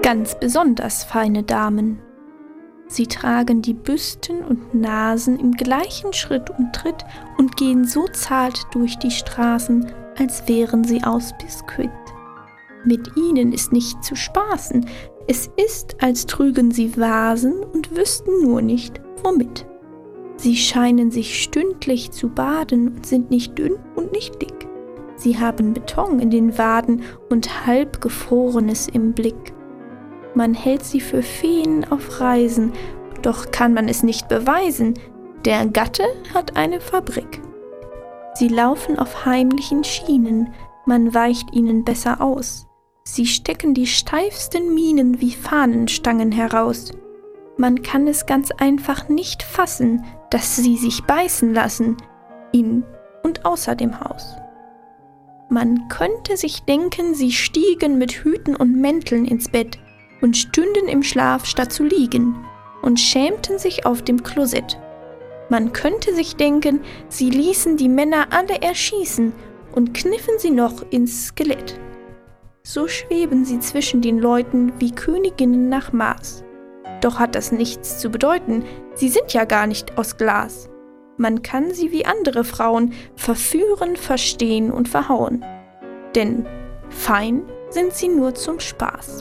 ganz besonders feine Damen. Sie tragen die Büsten und Nasen im gleichen Schritt und Tritt und gehen so zart durch die Straßen, als wären sie aus Biskuit. Mit ihnen ist nicht zu spaßen, es ist, als trügen sie Vasen und wüssten nur nicht, womit. Sie scheinen sich stündlich zu baden und sind nicht dünn und nicht dick. Sie haben Beton in den Waden und halbgefrorenes im Blick. Man hält sie für Feen auf Reisen, doch kann man es nicht beweisen, der Gatte hat eine Fabrik. Sie laufen auf heimlichen Schienen, man weicht ihnen besser aus. Sie stecken die steifsten Mienen wie Fahnenstangen heraus. Man kann es ganz einfach nicht fassen, dass sie sich beißen lassen, in und außer dem Haus. Man könnte sich denken, sie stiegen mit Hüten und Mänteln ins Bett und stünden im Schlaf, statt zu liegen, und schämten sich auf dem Klosett. Man könnte sich denken, sie ließen die Männer alle erschießen und kniffen sie noch ins Skelett. So schweben sie zwischen den Leuten wie Königinnen nach Mars. Doch hat das nichts zu bedeuten, sie sind ja gar nicht aus Glas. Man kann sie wie andere Frauen verführen, verstehen und verhauen. Denn fein sind sie nur zum Spaß.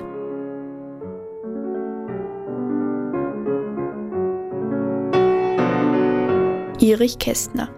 Erich Kästner.